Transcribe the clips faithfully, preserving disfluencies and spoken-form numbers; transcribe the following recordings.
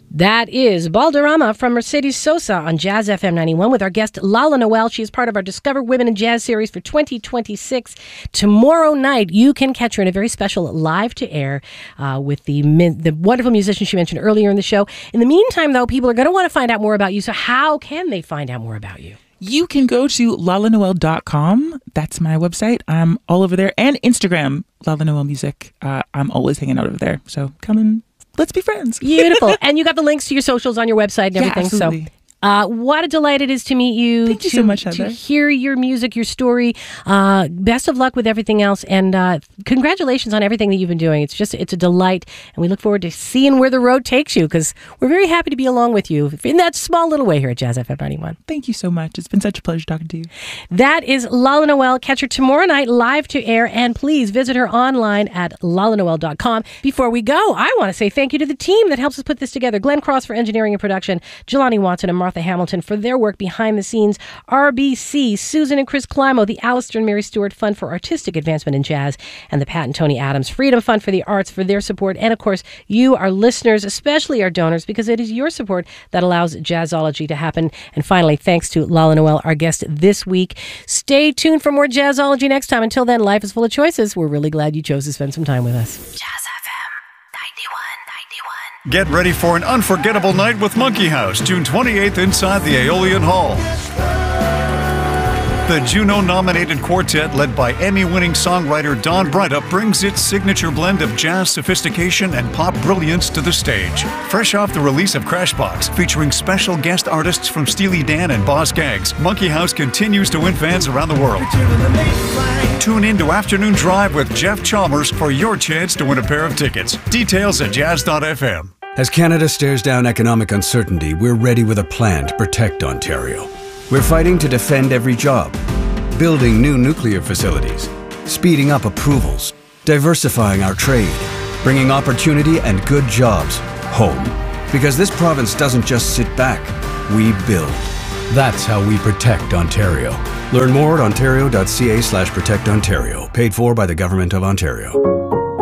That is Balderrama from Mercedes Sosa on Jazz F M ninety-one with our guest Lala Noel. She is part of our Discover Women in Jazz series for twenty twenty-six. Tomorrow night, you can catch her in a very special live to air uh, with the the wonderful musician she mentioned earlier in the show. In the meantime, though, people are going to want to find out more about you. So how can they find out more about you? You can go to lala noel dot com. That's my website. I'm all over there. And Instagram, Lala Noel Music. Uh, I'm always hanging out over there. So come and let's be friends. Beautiful. And you got the links to your socials on your website and everything. Yeah, absolutely. So uh, what a delight it is to meet you. Thank you to, so much, Heather. To hear your music, your story. Uh, best of luck with everything else. And uh, congratulations on everything that you've been doing. It's just, it's a delight. And we look forward to seeing where the road takes you, because we're very happy to be along with you in that small little way here at Jazz F M ninety-one. Thank you so much. It's been such a pleasure talking to you. That is Lala Noel. Catch her tomorrow night live to air. And please visit her online at lala noel dot com. Before we go, I want to say thank you to the team that helps us put this together. Glenn Cross for engineering and production, Jelani Watson and Martha Hamilton for their work behind the scenes, R B C, Susan and Chris Climo, the Alistair and Mary Stewart Fund for Artistic Advancement in Jazz, and the Pat and Tony Adams Freedom Fund for the Arts for their support. And of course, you, our listeners, especially our donors, because it is your support that allows Jazzology to happen. And finally, thanks to Lala Noel, our guest this week. Stay tuned for more Jazzology next time. Until then, life is full of choices. We're really glad you chose to spend some time with us. Jazz F M ninety-one ninety-one. Get ready for an unforgettable night with Monkey House, June twenty-eighth inside the Aeolian Hall. The Juno-nominated quartet, led by Emmy-winning songwriter Don Brydup, brings its signature blend of jazz sophistication and pop brilliance to the stage. Fresh off the release of Crashbox, featuring special guest artists from Steely Dan and Boz Scaggs, Monkey House continues to win fans around the world. Tune in to Afternoon Drive with Jeff Chalmers for your chance to win a pair of tickets. Details at jazz dot f m. As Canada stares down economic uncertainty, we're ready with a plan to protect Ontario. We're fighting to defend every job, building new nuclear facilities, speeding up approvals, diversifying our trade, bringing opportunity and good jobs home. Because this province doesn't just sit back, we build. That's how we protect Ontario. Learn more at ontario dot c a slash protect ontario. Paid for by the Government of Ontario.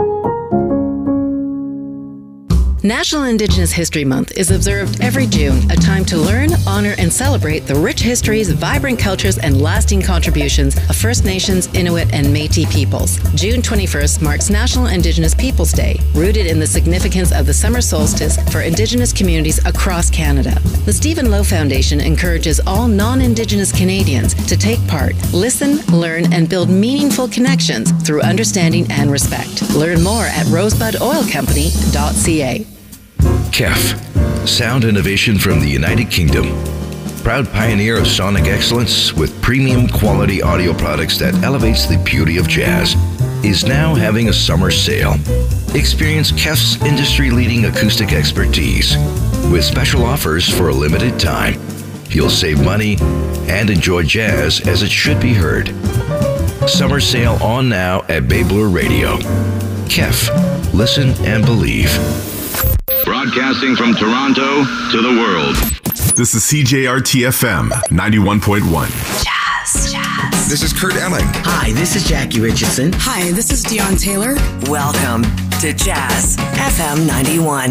National Indigenous History Month is observed every June, a time to learn, honor, and celebrate the rich histories, vibrant cultures, and lasting contributions of First Nations, Inuit, and Métis peoples. June twenty-first marks National Indigenous Peoples Day, rooted in the significance of the summer solstice for Indigenous communities across Canada. The Stephen Lowe Foundation encourages all non-Indigenous Canadians to take part, listen, learn, and build meaningful connections through understanding and respect. Learn more at rosebud oil company dot c a. K E F, sound innovation from the United Kingdom. Proud pioneer of sonic excellence with premium quality audio products that elevates the beauty of jazz, is now having a summer sale. Experience K E F's industry-leading acoustic expertise with special offers for a limited time. You'll save money and enjoy jazz as it should be heard. Summer sale on now at Babler Radio. K E F, listen and believe. Broadcasting from Toronto to the world. This is C J R T F M ninety-one point one. Jazz, jazz. This is Kurt Elling. Hi, this is Jackie Richardson. Hi, this is Dion Taylor. Welcome to Jazz F M ninety-one.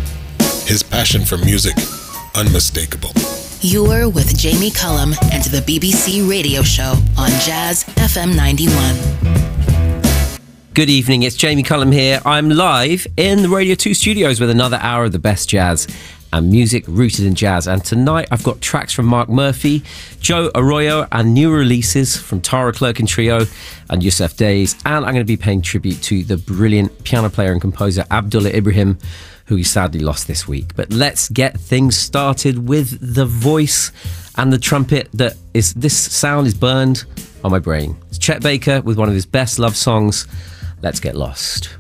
His passion for music, unmistakable. You're with Jamie Cullum and the B B C radio show on Jazz F M ninety-one. Good evening, it's Jamie Cullum here. I'm live in the Radio two studios with another hour of the best jazz and music rooted in jazz. And tonight I've got tracks from Mark Murphy, Joe Arroyo, and new releases from Tara Clerkin Trio and Yusef Days. And I'm going to be paying tribute to the brilliant piano player and composer Abdullah Ibrahim, who we sadly lost this week. But let's get things started with the voice and the trumpet that is, this sound is burned on my brain. It's Chet Baker with one of his best love songs, Let's Get Lost.